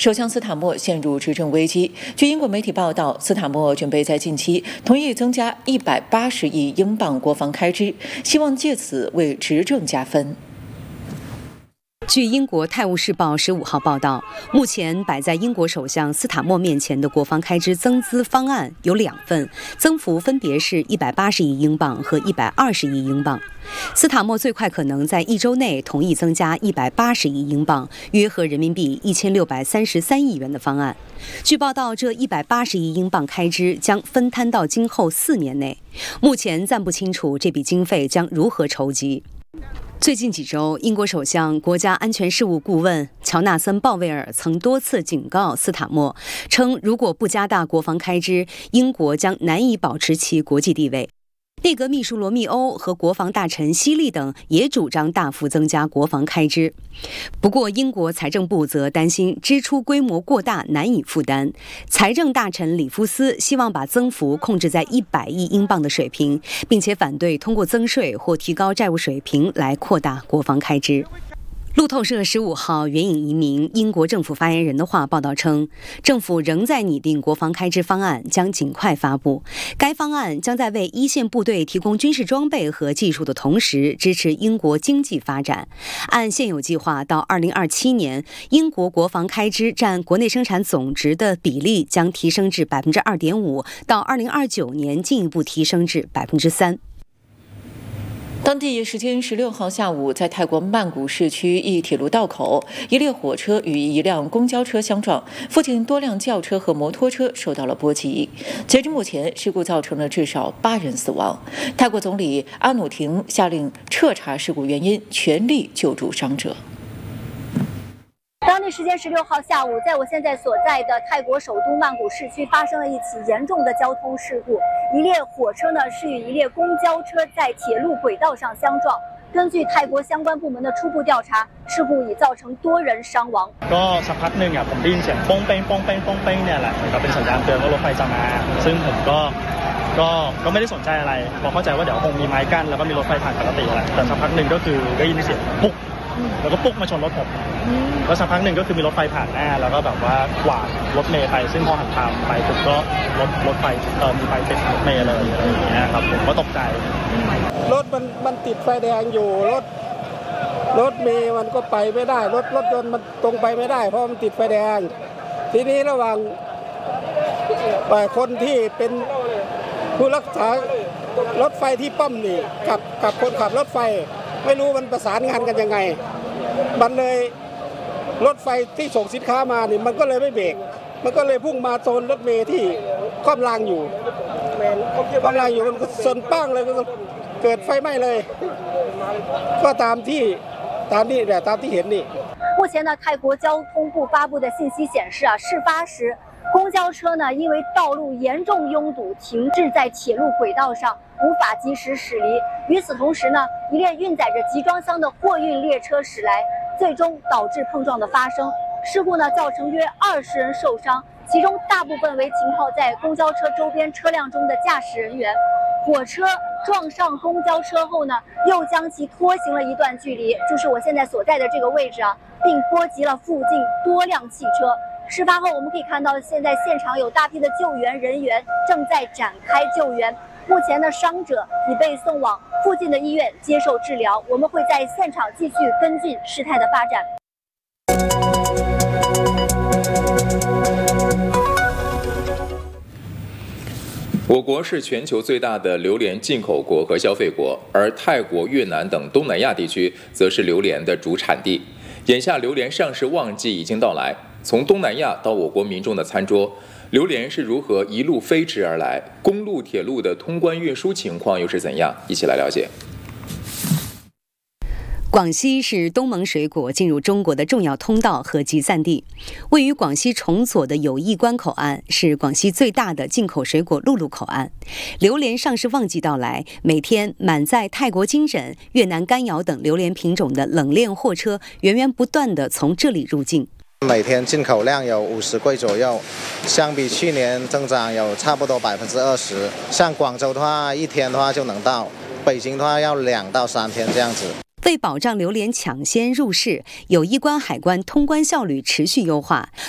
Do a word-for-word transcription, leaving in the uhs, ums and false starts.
首相斯塔默陷入执政危机。据英国媒体报道，斯塔默准备在近期同意增加一百八十亿英镑国防开支，希望借此为执政加分。 据英国《泰晤士报》十五号报道，目前摆在英国首相斯塔默面前的国防开支增资方案有两份，增幅分别是一百八十亿英镑和一百二十亿英镑。斯塔默最快可能在一周内同意增加一百八十亿英镑，约合人民币一千六百三十三亿元的方案。据报道，这一百八十亿英镑开支将分摊到今后四年内，目前暂不清楚这笔经费将如何筹集。最近几周，英国首相、国家安全事务顾问乔纳森·鲍威尔曾多次警告斯塔默，称如果不加大国防开支，英国将难以保持其国际地位。内阁秘书罗密欧和国防大臣希利等也主张大幅增加国防开支。不过，英国财政部则担心支出规模过大，难以负担。财政大臣里夫斯希望把增幅控制在一百亿英镑的水平，并且反对通过增税或提高债务水平来扩大国防开支。路透社十五号援引一名英国政府发言人的话报道称，政府仍在拟定国防开支方案，将尽快发布。该方案将在为一线部队提供军事装备和技术的同时，支持英国经济发展。按现有计划，到二零二七年，英国国防开支占国内生产总值的比例将提升至百分之二点五，到二零二九年进一步提升至百分之三。 当地时间十六号下午，在泰国曼谷市区一铁路道口，一列火车与一辆公交车相撞，附近多辆轿车和摩托车受到了波及。截至目前，事故造成了至少八人死亡。泰国总理阿努廷下令彻查事故原因，全力救助伤者。 当地时间十六号下午，在我现在所在的泰国首都曼谷市区发生了一起严重的交通事故。一列火车呢是与一列公交车在铁路轨道上相撞。根据泰国相关部门的初步调查，事故已造成多人伤亡。 ก็สักพักหนึ่งอ่ะผมได้ยินเสียงป้งเป้งป้งเป้งป้งเป้งเนี่ยแหละเหมือนกับเป็นสัญญาณเตือนว่ารถไฟจะมาซึ่งผมก็ก็ก็ไม่ได้สนใจอะไรเพราะเข้าใจว่าเดี๋ยวคงมีไม้กั้นแล้วก็มีรถไฟผ่านปกติแหละแต่สักพักหนึ่งก็คือได้ยินเสียงปุ๊กแล้วก็ปุ๊กมาชนรถผมแล้วสักพักหนึ่งก็คือมีรถไฟผ่านหน้าแล้วก็แบบว่ากวาดรถเมล์ไปซึ่งพอหันทางไปผมก็รถรถไฟเออมีไฟติดรถเมล์เลยอะไรอย่างเงี้ยครับผมก็ตกใจรถมันมันติดไฟแดงอยู่รถรถเมล์มันก็ไปไม่ได้รถรถยนต์มันตรงไปไม่ได้เพราะมันติดไฟแดงทีนี้ระหว่างคนที่เป็นผู้รักษารถไฟที่ป้อมนี่กับกับคนขับรถไฟไม่รู้มันประสานงานกันยังไงมันเลยรถไฟที่ส่งสินค้ามานี่มันก็เลยไม่เบรกมันก็เลยพุ่งมาโซนรถเมล์ที่คว่ำรางอยู่คว่ำรางอยู่มันก็ชนปั้งเลยก็เกิดไฟไหม้เลยก็ตามที่ตามที่แต่ตามที่เห็นนี่目前呢，泰国交通部发布的信息显示啊，事发时公交车呢因为道路严重拥堵，停滞在铁路轨道上，无法及时驶离。与此同时呢，一列运载着集装箱的货运列车驶来，最终导致碰撞的发生。事故呢造成约二十人受伤，其中大部分为停靠在公交车周边车辆中的驾驶人员。火车撞上公交车后呢，又将其拖行了一段距离，就是我现在所在的这个位置啊，并波及了附近多辆汽车。事发后，我们可以看到，现在现场有大批的救援人员正在展开救援。目前呢，伤者已被送往附近的医院接受治疗。我们会在现场继续跟进事态的发展。 我国是全球最大的榴莲进口国和消费国，而泰国、越南等东南亚地区则是榴莲的主产地。眼下榴莲上市旺季已经到来，从东南亚到我国民众的餐桌，榴莲是如何一路飞驰而来？公路、铁路的通关运输情况又是怎样？一起来了解。 广西是东盟水果进入中国的重要通道和集散地。位于广西崇左的友谊关口岸是广西最大的进口水果陆路口岸。榴莲上市旺季到来，每天满载泰国金枕、越南干瑶等榴莲品种的冷链货车源源不断地从这里入境。 每天进口量有五十柜左右，相比去年增长有差不多百分之二十。像广州的话，一天的话就能到；北京的话要两到三天这样子。 为保障榴莲抢先入市，友谊关海关通关效率持续优化，